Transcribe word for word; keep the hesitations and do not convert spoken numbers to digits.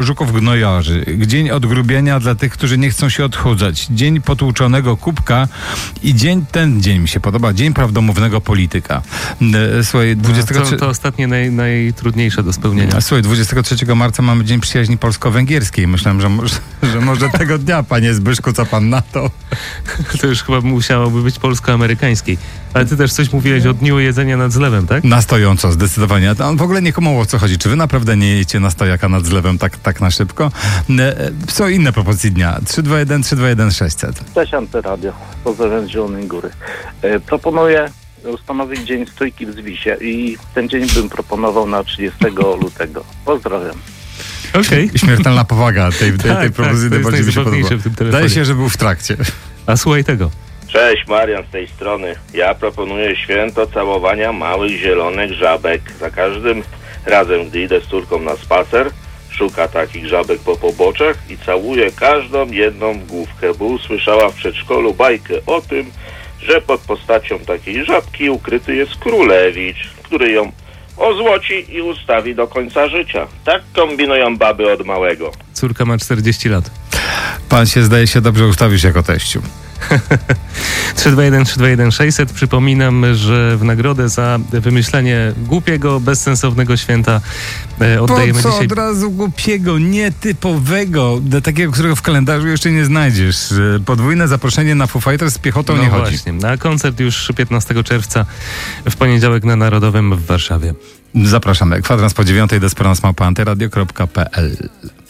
Żuków gnojarzy. Dzień odgrubienia dla tych, którzy nie chcą się odchudzać. Dzień potłuczonego kubka i dzień, ten dzień mi się podoba, dzień prawdomównego polityka. Słuchaj, dwudziestego No, to, to ostatnie naj, najtrudniejsze do spełnienia. Słuchaj, dwudziestego trzeciego marca mamy Dzień Przyjaźni Polsko-Węgierskiej. Myślałem, że może, że może tego dnia, panie Zbyszku, co pan na to? To już chyba musiałoby być polsko-amerykańskiej. Ale ty też coś mówiłeś o dniu jedzenia nad zlewem, tak? Na stojąco, zdecydowanie. On w ogóle nie kumało, o co chodzi. Czy wy naprawdę nie jecie na stojaka nad zlewem tak, tak na szybko? Są inne propozycje dnia. trzy dwa jeden trzy dwa jeden sześćset. Cześć, Antyradio. Pozdrawiam z Zielonej Góry. E, proponuję ustanowić Dzień Stójki w Zwisie i ten dzień bym proponował na trzydziestego lutego. Pozdrawiam. Okej. Okay. Śmiertelna powaga tej, tej, tak, tej propozycji tak, bardziej mi się podoba. Wydaje się, że był w trakcie. A słuchaj tego. Cześć, Marian z tej strony. Ja proponuję święto całowania małych zielonych żabek. Za każdym razem, gdy idę z córką na spacer, szuka takich żabek po poboczach i całuje każdą jedną główkę, bo usłyszała w przedszkolu bajkę o tym, że pod postacią takiej żabki ukryty jest królewicz, który ją ozłoci i ustawi do końca życia. Tak kombinują baby od małego. Córka ma czterdzieści lat. Pan się, zdaje się, dobrze ustawić jako teściu. trzy dwa jeden trzy dwa jeden sześćset. Przypominam, że w nagrodę za wymyślenie głupiego, bezsensownego święta e, oddajemy po co dzisiaj... od razu głupiego, nietypowego, takiego, którego w kalendarzu jeszcze nie znajdziesz. Podwójne zaproszenie na Foo Fighters z piechotą no nie chodzi. Właśnie. Na koncert już piętnastego czerwca w poniedziałek na Narodowym w Warszawie. Zapraszamy. Kwadrans po dziewiątej, desperans małpa antyradio kropka p l.